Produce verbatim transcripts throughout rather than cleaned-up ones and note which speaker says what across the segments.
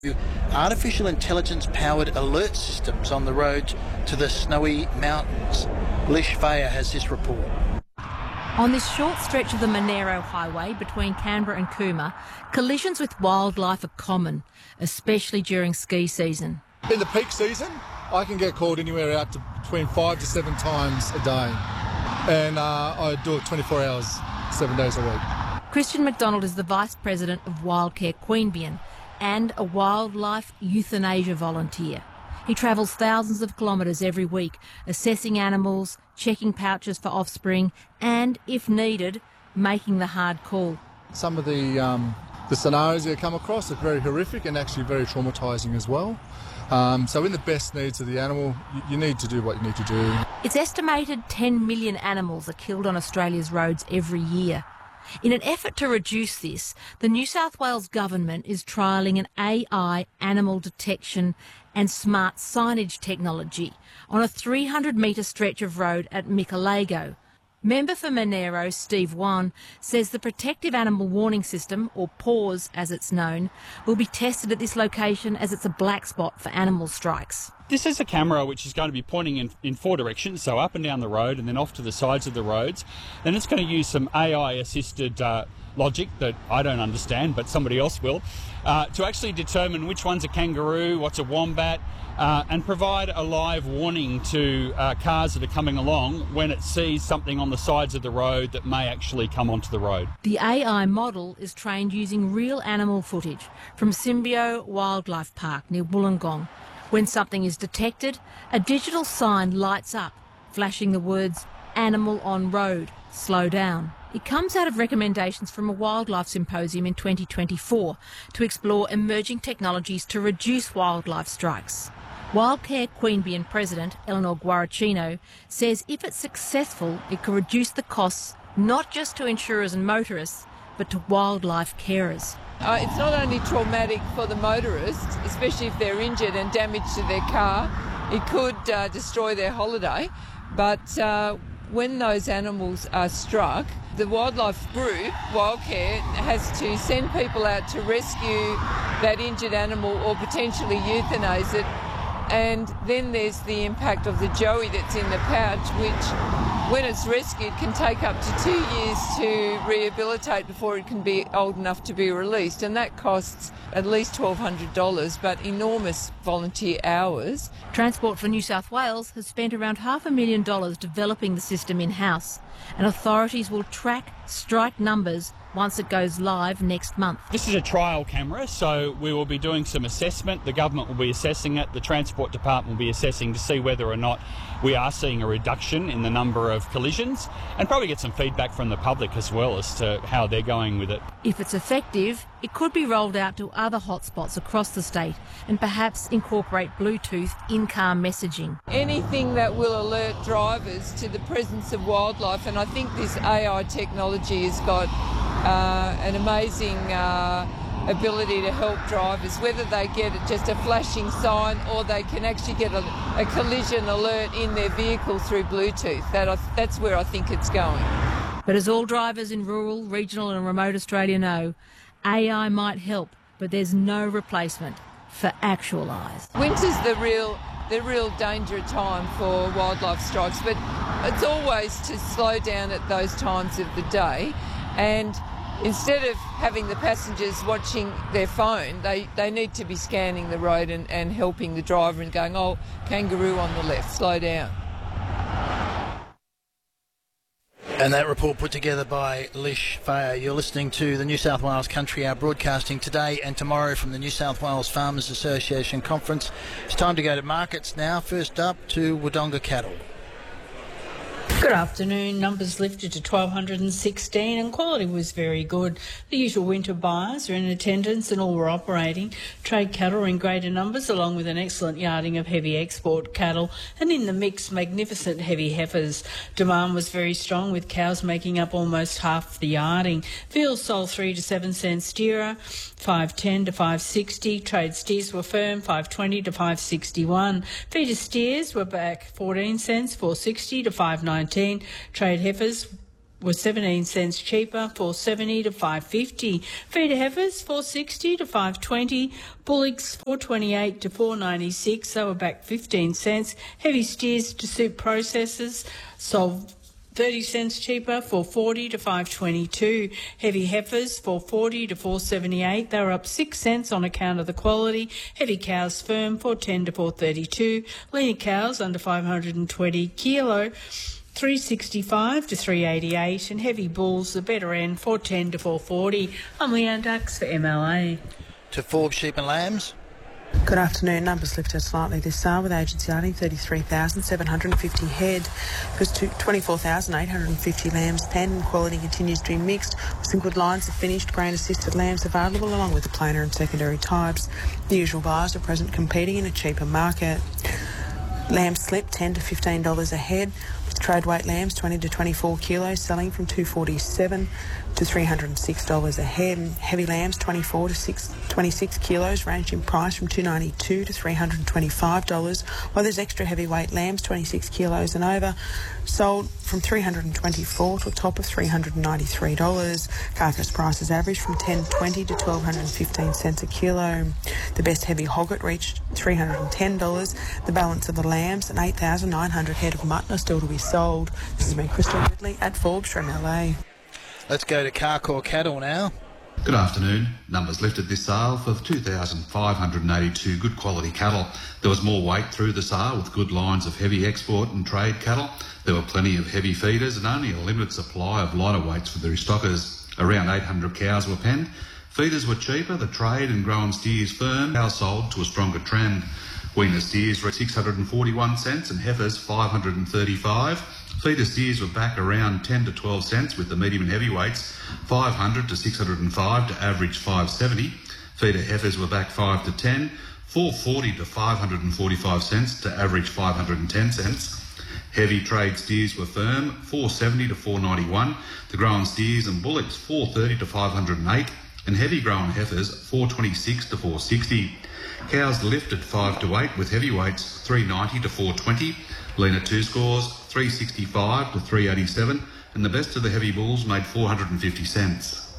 Speaker 1: Artificial intelligence-powered alert systems on the road to the snowy mountains. Lish Faya has this report.
Speaker 2: On this short stretch of the Monero Highway between Canberra and Cooma, collisions with wildlife are common, especially during ski season.
Speaker 3: In the peak season, I can get called anywhere out to between five to seven times a day. And uh, I do it twenty-four hours, seven days a week.
Speaker 2: Christian McDonald is the Vice President of Wildcare Queanbeyan and a wildlife euthanasia volunteer. He travels thousands of kilometres every week, assessing animals, checking pouches for offspring and, if needed, making the hard call.
Speaker 3: Some of the, um, the scenarios you come across are very horrific and actually very traumatising as well. Um, so in the best needs of the animal, you, you need to do what you need to do.
Speaker 2: It's estimated ten million animals are killed on Australia's roads every year. In an effort to reduce this, the New South Wales Government is trialling an A I animal detection and smart signage technology on a three hundred metre stretch of road at Mikalago. Member for Monero, Steve Wan, says the Protective Animal Warning System, or PAWS as it's known, will be tested at this location as it's a black spot for animal strikes.
Speaker 4: This is a camera which is going to be pointing in, in four directions, so up and down the road and then off to the sides of the roads. Then it's going to use some A I-assisted uh, logic that I don't understand, but somebody else will, uh, to actually determine which one's a kangaroo, what's a wombat, uh, and provide a live warning to uh, cars that are coming along when it sees something on the sides of the road that may actually come onto the road.
Speaker 2: The A I model is trained using real animal footage from Symbio Wildlife Park near Wollongong. When something is detected, a digital sign lights up, flashing the words, "Animal on road, slow down." It comes out of recommendations from a wildlife symposium in twenty twenty-four to explore emerging technologies to reduce wildlife strikes. Wildcare Queanbeyan President Eleanor Guaracino says if it's successful, it could reduce the costs not just to insurers and motorists, but to wildlife carers.
Speaker 5: Uh, it's not only traumatic for the motorists, especially if they're injured and damage to their car. It could uh, destroy their holiday, but uh, when those animals are struck, the wildlife group, Wildcare, has to send people out to rescue that injured animal or potentially euthanize it. And then there's the impact of the joey that's in the pouch, which, when it's rescued, can take up to two years to rehabilitate before it can be old enough to be released. And that costs at least twelve hundred dollars, but enormous volunteer hours.
Speaker 2: Transport for New South Wales has spent around half a million dollars developing the system in-house, and authorities will track strike numbers once it goes live next month.
Speaker 4: This is a trial camera, so we will be doing some assessment. The government will be assessing it. The Transport Department will be assessing to see whether or not we are seeing a reduction in the number of collisions, and probably get some feedback from the public as well as to how they're going with it.
Speaker 2: If it's effective, it could be rolled out to other hotspots across the state and perhaps incorporate Bluetooth in-car messaging.
Speaker 5: Anything that will alert drivers to the presence of wildlife, and I think this A I technology has got uh, an amazing uh, ability to help drivers, whether they get just a flashing sign or they can actually get a, a collision alert in their vehicle through Bluetooth. That, that's where I think it's going.
Speaker 2: But as all drivers in rural, regional and remote Australia know, A I might help, but there's no replacement for actual eyes.
Speaker 5: Winter's the real the real danger time for wildlife strikes, but it's always to slow down at those times of the day, and instead of having the passengers watching their phone, they, they need to be scanning the road and, and helping the driver and going, oh, kangaroo on the left, slow down.
Speaker 1: And that report put together by Lish Faya. You're listening to the New South Wales Country Hour, broadcasting today and tomorrow from the New South Wales Farmers Association Conference. It's time to go to markets now. First up to Wodonga Cattle.
Speaker 6: Good afternoon. Numbers lifted to twelve sixteen and quality was very good. The usual winter buyers are in attendance and all were operating. Trade cattle are in greater numbers along with an excellent yarding of heavy export cattle, and in the mix, magnificent heavy heifers. Demand was very strong with cows making up almost half the yarding. Veals sold three to seven cents steerer, five ten to five sixty. Trade steers were firm, five twenty to five sixty-one. Feeder steers were back fourteen cents, four sixty to five nineteen. Trade heifers were seventeen cents cheaper, four seventy to five fifty. Feeder heifers, four sixty to five twenty. Bullocks, four twenty-eight to four ninety-six. They were back fifteen cents. Heavy steers to suit processors sold thirty cents cheaper, four forty to five twenty-two. Heavy heifers, four forty to four seventy-eight. They were up six cents on account of the quality. Heavy cows firm, four ten to four thirty-two. Leaner cows under five hundred twenty kilo, three sixty-five to three eighty-eight, and heavy bulls, the better end, four ten to four forty. I'm Leanne Dux for M L A.
Speaker 1: To Forbes Sheep and Lambs.
Speaker 7: Good afternoon. Numbers lifted slightly this sale with agents yarding thirty-three thousand seven hundred fifty head. There's twenty-four thousand eight hundred fifty lambs penned, and quality continues to be mixed with some good lines of finished grain assisted lambs available along with the plainer and secondary types. The usual buyers are present competing in a cheaper market. Lambs slip ten to fifteen dollars a head, with trade weight lambs twenty to twenty-four kilos selling from two forty-seven to three hundred six dollars a head, and heavy lambs twenty-four to twenty-six kilos range in price from two ninety-two to three hundred twenty-five dollars, while there's extra heavyweight lambs twenty-six kilos and over sold from three hundred twenty-four to a top of three hundred ninety-three dollars. Carcass prices average from ten twenty to twelve fifteen cents a kilo. The best heavy hogget reached three hundred ten dollars. The balance of the lambs and eight thousand nine hundred head of mutton are still to be sold. This has been Crystal Ridley at Forbes from L A.
Speaker 1: Let's go to Carcoar Cattle now.
Speaker 8: Good afternoon. Numbers lifted this sale for two thousand five hundred eighty-two good quality cattle. There was more weight through the sale with good lines of heavy export and trade cattle. There were plenty of heavy feeders and only a limited supply of lighter weights for the restockers. Around eight hundred cows were penned. Feeders were cheaper, the trade and grown steers firm. Cows sold to a stronger trend. Weaner steers were six hundred forty-one cents and heifers five hundred thirty-five. Feeder steers were back around ten to twelve cents, with the medium and heavyweights five hundred to six hundred five to average five seventy. Feeder heifers were back five to ten, four forty to five hundred forty-five cents to average five hundred ten cents. Heavy trade steers were firm, four seventy to four ninety-one. The grown steers and bullocks four thirty to five hundred eight, and heavy grown heifers four twenty-six to four sixty. Cows lifted five to eight, with heavyweights three ninety to four twenty. Leaner two scores three sixty-five to three eighty-seven, and the best of the heavy bulls made four hundred fifty cents.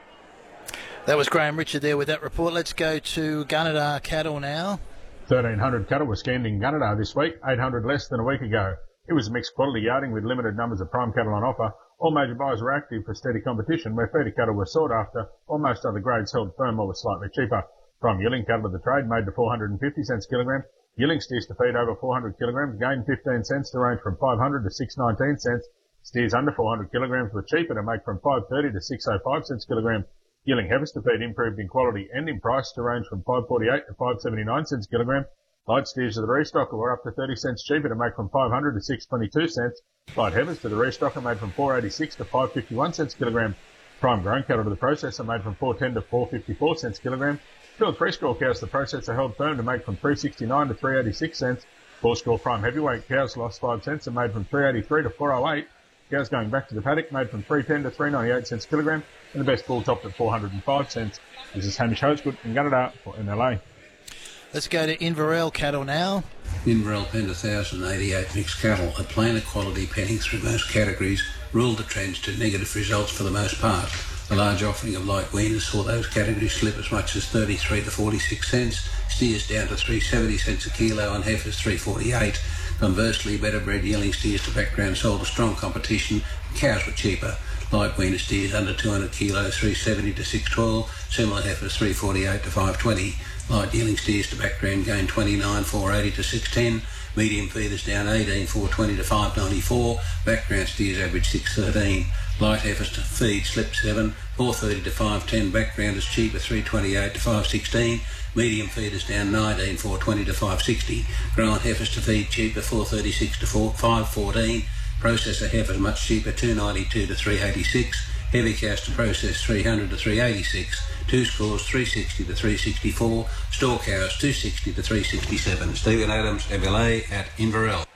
Speaker 1: That was Graham Richard there with that report. Let's go to Gunnedah Cattle now.
Speaker 9: thirteen hundred cattle were scanned in Gunnedah this week, eight hundred less than a week ago. It was a mixed quality yarding with limited numbers of prime cattle on offer. All major buyers were active for steady competition, where feeder cattle were sought after, while most other grades held firm or were slightly cheaper. Prime yearling cattle of the trade made to four hundred fifty cents kilogram. Yearling steers to feed over four hundred kilograms gained fifteen cents to range from five hundred to six nineteen cents. Steers under four hundred kilograms were cheaper to make from five thirty to six oh five cents kilogram. Yearling heifers to feed improved in quality and in price to range from five forty-eight to five seventy-nine cents kilogram. Light steers to the restocker were up to thirty cents cheaper to make from five hundred to six twenty-two cents. Light heifers to the restocker made from four eighty-six to five fifty-one cents kilogram. Prime grown cattle to the processor made from four ten to four fifty-four cents kilogram. Filled three-score cows to the processor held firm to make from three sixty-nine to three eighty-six cents. Four-score prime heavyweight cows lost five cents and made from three eighty-three to four oh eight. Cows going back to the paddock made from three ten to three ninety-eight cents kilogram, and the best bull topped at four hundred five cents. This is Hamish Hosgood in Gunnedah for M L A.
Speaker 1: Let's go to Inverell Cattle now.
Speaker 10: Inverell penned one thousand eighty-eight mixed cattle. A plainer quality penning through most categories ruled the trends to negative results for the most part. A large offering of light weaners saw those categories slip as much as thirty-three to forty-six cents, steers down to three seventy cents a kilo and heifers three forty-eight. Conversely, better bred yearling steers to background sold a strong competition. Cows were cheaper. Light weaner steers under two hundred kilos three seventy to six twelve, similar heifers three forty-eight to five twenty. Light yearling steers to background gained twenty-nine four eighty to six ten. Medium feeders down eighteen four twenty to five ninety-four. Background steers average six thirteen. Light heifers to feed slip seven, four thirty to five ten. Backgrounders cheaper three twenty-eight to five sixteen. Medium feeders down nineteen four twenty to five sixty. Grown heifers to feed cheaper four thirty-six to five fourteen. Processor heifers much cheaper two ninety-two to three eighty-six. Heavy cows to process three hundred to three eighty-six. Two scores three sixty to three sixty-four. Store cows two sixty to three sixty-seven. Stephen Adams, M L A at Inverell.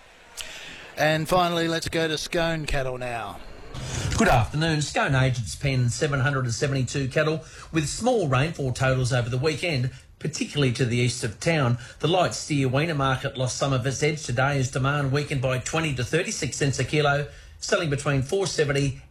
Speaker 1: And finally, let's go to Scone Cattle now.
Speaker 11: Good afternoon. Scone agents penned seven hundred seventy-two cattle with small rainfall totals over the weekend, particularly to the east of town. The light steer weaner market lost some of its edge today as demand weakened by twenty to thirty-six cents a kilo, selling between four seventy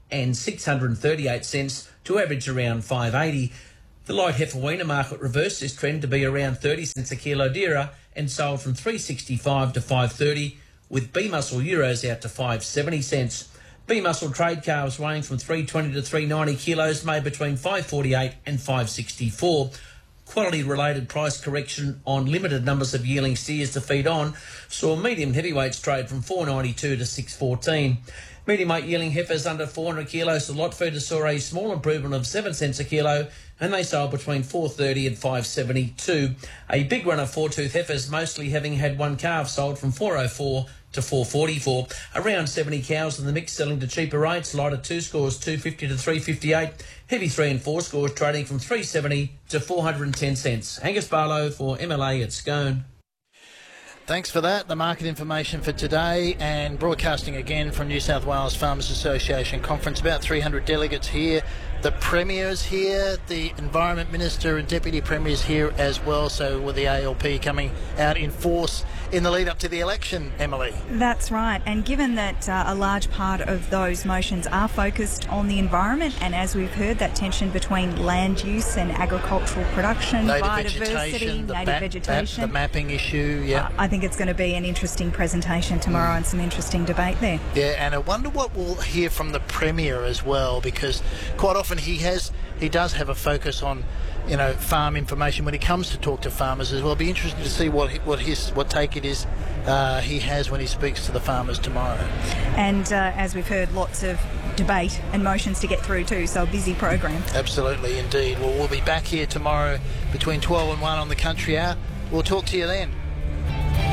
Speaker 11: and six hundred thirty-eight cents to average around five eighty. The light heifer weaner market reversed this trend to be around thirty cents a kilo dearer and sold from three sixty-five to five thirty, with B-muscle euros out to five seventy cents. B-muscle trade calves weighing from three twenty to three ninety kilos made between five forty-eight and five sixty-four. Quality-related price correction on limited numbers of yearling steers to feed on saw medium heavyweights trade from four ninety-two to six fourteen. Medium weight yearling heifers under four hundred kilos to lot feeders saw a small improvement of seven cents a kilo, and they sold between four thirty and five seventy-two. A big run of four-tooth heifers, mostly having had one calf, sold from four oh four to four forty-four. Around seventy cows in the mix selling to cheaper rates. Lighter two scores two fifty to three fifty-eight. Heavy three and four scores trading from three seventy to four hundred ten cents. Angus Barlow for M L A at Scone.
Speaker 1: Thanks for that. The market information for today, and broadcasting again from New South Wales Farmers Association Conference. About three hundred delegates here. The Premier's here, the Environment Minister and Deputy Premier's here as well, so with the A L P coming out in force in the lead up to the election, Emily.
Speaker 12: That's right, and given that uh, a large part of those motions are focused on the environment, and as we've heard, that tension between land use and agricultural production,
Speaker 1: native
Speaker 12: biodiversity,
Speaker 1: vegetation, the
Speaker 12: native
Speaker 1: map,
Speaker 12: vegetation.
Speaker 1: Map, the mapping issue, yeah.
Speaker 12: Uh, I think it's going to be an interesting presentation tomorrow mm. and some interesting debate there.
Speaker 1: Yeah, and I wonder what we'll hear from the Premier as well, because quite often he has, he does have a focus on, you know, farm information when he comes to talk to farmers as well. It'll be interesting to see what what his what take it is uh, he has when he speaks to the farmers tomorrow.
Speaker 12: And uh, as we've heard, lots of debate and motions to get through too, so a busy program.
Speaker 1: Absolutely, indeed. Well, we'll be back here tomorrow between twelve and one on the Country Hour. We'll talk to you then.